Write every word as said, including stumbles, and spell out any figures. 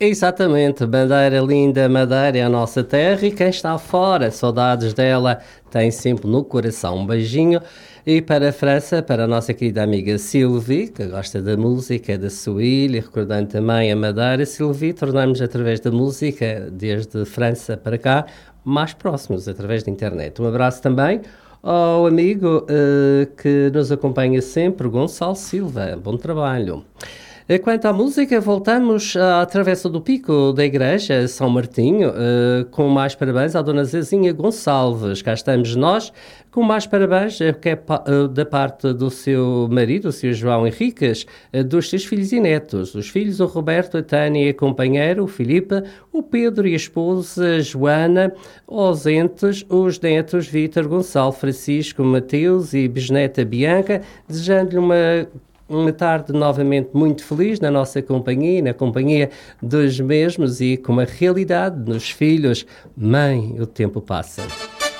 Exatamente, bandeira linda, Madeira é a nossa terra e quem está fora, saudades dela, tem sempre no coração um beijinho. E para a França, para a nossa querida amiga Sylvie, que gosta da música, da sua ilha, recordando também a Madeira. Sylvie, tornamos através da música, desde França para cá, mais próximos, através da internet. Um abraço também ao amigo uh, que nos acompanha sempre, Gonçalo Silva. Bom trabalho. Quanto à música, voltamos à Travessa do Pico da Igreja São Martinho, uh, com mais parabéns à Dona Zezinha Gonçalves. Cá estamos nós, com mais parabéns que é uh, da parte do seu marido, o senhor João Henriques, uh, dos seus filhos e netos. Os filhos, o Roberto, a Tânia e a companheira, o Filipe, o Pedro e a esposa, Joana, ausentes, os netos, Vítor, Gonçalo, Francisco, Mateus e bisneta Bianca, desejando-lhe uma Uma tarde novamente muito feliz na nossa companhia, na companhia dos mesmos e com uma realidade nos filhos. Mãe, o tempo passa.